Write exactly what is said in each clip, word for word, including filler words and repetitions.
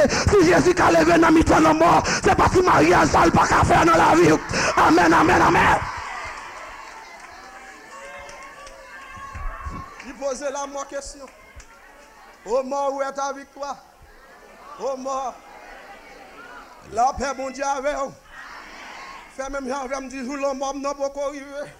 Si Jésus a levé dans mi-temps de mort, c'est parce que mariage ça pas qu'à faire dans la vie. Amen, amen, amen. Il posait la moi question. Oh mort, où est ta victoire? Oh mort. La paix, mon Dieu, avec vous. Fais même j'en vais me dire, je l'homme n'a pas arrivé.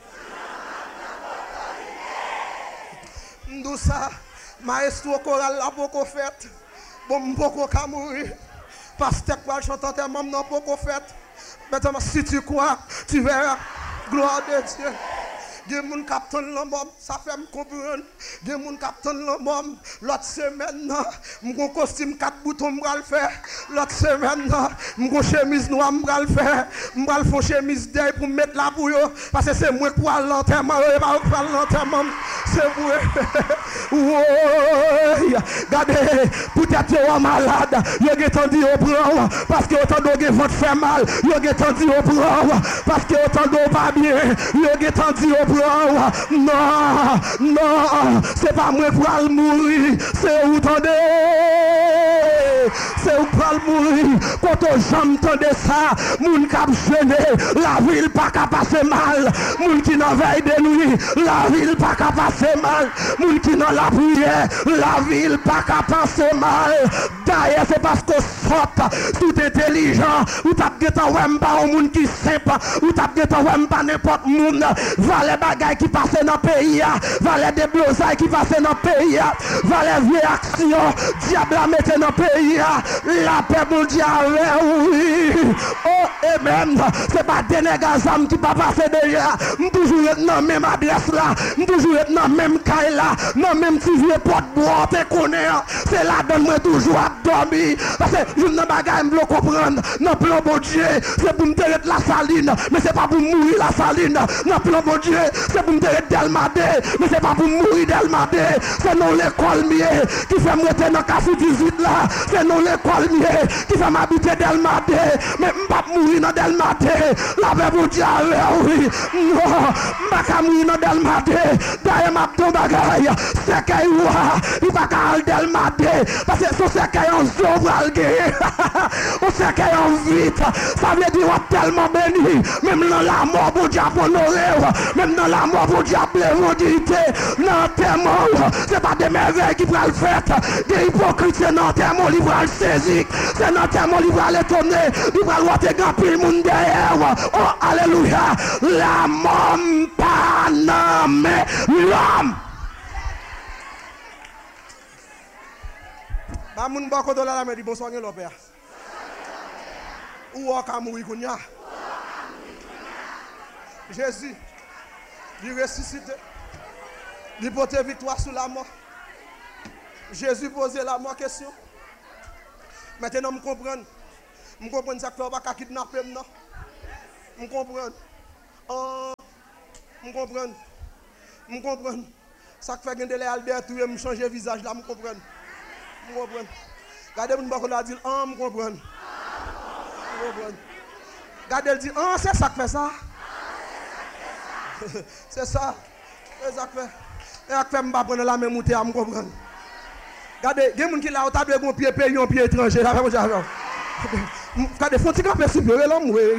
D'où ça, maestro choral n'a pas fait. Bon, je ne peux pas mourir. Pasteur, quoi, chantant, tes membres n'a pas fait. Maintenant, si tu crois, tu verras. Gloire de Dieu. Des gens qui attendent le monde, ça fait me comprendre. Des gens qui attendent le monde, l'autre semaine, mon costume quatre boutons, je vais le faire. L'autre semaine, mon chemise noire, je vais le faire. Je vais le faire chemise d'ail pour mettre la bouille. Parce que c'est moi qui vais l'enterrement, je vais pas l'enterrement. C'est moi. Regardez, peut-être que vous êtes malade, vous avez entendu au bras, parce que vous avez entendu votre fait mal, vous avez entendu au bras, parce que vous avez entendu pas bien, vous avez entendu au bras. Non, non, c'est pas moi pour aller mourir, c'est où t'entendez, c'est où pour mourir. Quand on j'entendais ça, moun cap gêné, la ville pas qu'à passer mal, moun qui n'a veille de nuit, la ville pas qu'à passer mal, moun qui n'a la prière, la ville pas qu'à passer mal. D'ailleurs c'est parce que sort tout intelligent, ou t'as gêté ou pas un moun qui simple, ou t'as gêté ou pas n'importe moun, valait bagaille qui passe dans le pays, valait des blosailles qui passent dans le pays, valait vieille action, diable a mettre dans le pays, la paix mon Dieu oui. Oh et même, c'est pas des négazam qui pas passer déjà, toujours être dans la même adresse là, toujours être dans la même caille là, dans le même petit vieux porte bois, te connais, c'est là donne-moi toujours à dormir, parce que je ne bagaille me comprendre, non plan bon Dieu, c'est pour me tirer la saline, mais c'est pas pour mourir la saline, non plan bon Dieu, c'est pour me tirer d'Elmadé, mais c'est pas pour mourir d'Elmadé, c'est non l'école mieux qui fait me rester dans le dix-huit là, c'est non l'école mieux qui fait m'habiter d'Elmadé, mais je ne pas mourir dans Delmadé, la paix pour Dieu, oui, non, je ne pas mourir dans Delmadé, d'ailleurs ma ton bagaille, c'est qu'il y a, il va pas Delmadé, parce que c'est ce qu'il y a en zone pour aller, on sait qu'il y a en vite, ça veut dire qu'on est tellement béni, même dans la mort pour Dieu pour honorer, même dans la mort pour Dieu pour l'évangélité, dans tes morts, c'est pas des merveilles qui vont le faire, des hypocrites, c'est dans tes morts, ils vont le saisir, c'est dans tes morts, ils vont le tourner, ils vont le voir tes grands pile monde derrière, oh alléluia, la mort pas nommé l'homme. Bah moun bako de la me dit bonsoir le père. Ou on mourir kounya. Jésus, il ressuscite, il porte victoire sur la mort. Jésus posait la mort question. Maintenant, je comprends. Je comprends ça que je ne peux pas kidnapper. Je comprends. Je comprends. Je comprends. Ça fait que je vais aller tout me changer de visage là, je comprends. Je comprends. Regardez, je vais dire, ah, je comprends. Je comprends. Regardez, il dit, ah, c'est ça qui fait ça. C'est ça. C'est ça que fait. Et après, je vais prendre la même montée à me comprendre. Regardez, il y a des gens qui là, tu as un pied payé, un pied étranger. Regardez, faut-il camper supérieur l'homme, oui.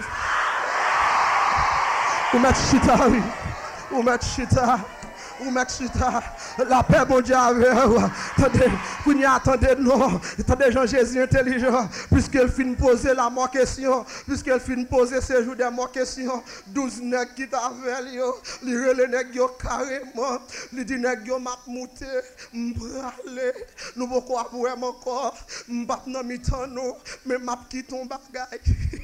Ou mettre chita, oui. Ou mettre chita. Ou mettre chita. La paix, mon Dieu, avec vous. Attendez, vous n'y attendez, non. Attendez, Jean-Jésus intelligent. Puisqu'il finit de poser la mort question. Puisqu'il finit de poser ces jours des morts questions. Douze nègres qui t'avaient, les relais nègres carrément. Les dix nègres m'a mouté. M'bralé. Nous beaucoup avouer encore. M'bap nan mi-temps, non. Mais m'a quitté ton bagage.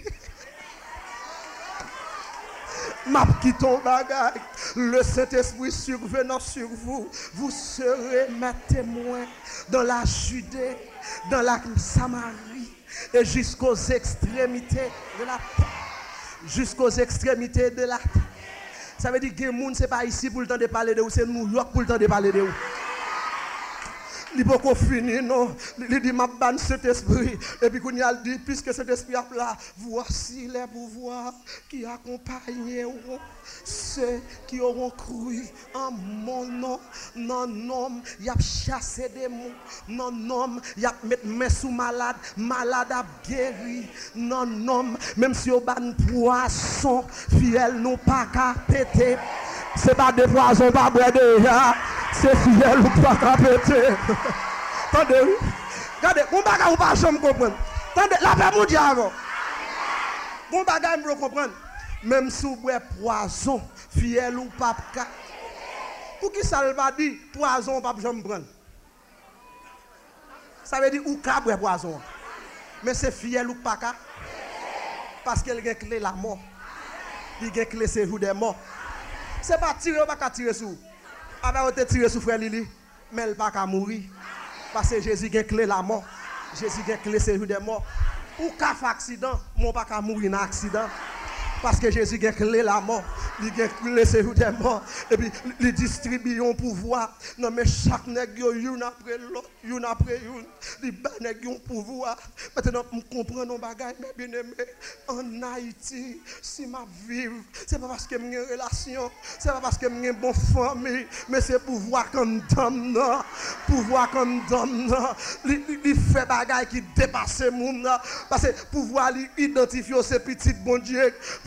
M'a quitté ton bagage. Le Saint-Esprit survenant sur vous, vous serez mes témoins dans la Judée, dans la Samarie et jusqu'aux extrémités de la terre. Jusqu'aux extrémités de la terre. Ça veut dire que les gens, ce n'est pas ici pour le temps de parler de vous, c'est New York pour le temps de parler de vous. Il peut pas finir, non. Il dit, ma banne cet esprit. Et puis, quand il a dit, puisque cet esprit est là, voici les pouvoirs qui accompagneront ceux qui auront cru en mon nom. Non, non, il a chassé des mots. Non, non, il a mis main sous malade. Malade a guéri. Non, non, même si on ban poisson, fiel nous pas qu'à péter. C'est pas des poissons, pas boire déjà. C'est fiel ou pas qu'à péter. Attendez, regardez, mon bagage ou pas jamais comprendre. Attendez, la paix mon diable. Mon bagage me comprendre. Même si vous boire poison, fiel ou pas qu'à. Pour qui ça ne va dire poison pas jamais prendre? Ça veut dire ou qu'à boire poison. Mais c'est fiel ou pas qu'à. Parce qu'elle a clé la mort. Il a clé ses jours des morts. C'est pas tirer ou pas qu'à tirer sur. Avec vous tirer sur frère Lili, mais elle pas qu'à mourir. Parce que Jésus a clé la mort. Jésus a clé ses jours des morts. Ou qu'à faire accident, mon pas qu'à mourir dans accident. Parce que Jésus a clé la mort. Il a clé ses jours des morts. Et puis, il distribue un pouvoir. Non, mais chaque nègre, une après l'autre, une après une. Il bat un pouvoir. Maintenant, je comprends nos bagages, mes bien-aimés. En Haïti, si ma vie, c'est pas parce que j'ai une relation, c'est pas parce que j'ai une bonne famille, mais c'est pouvoir comme dame, pouvoir comme dame. Il fait bagages qui dépassent le monde. Parce que pouvoir identifier ces petits bon Dieu.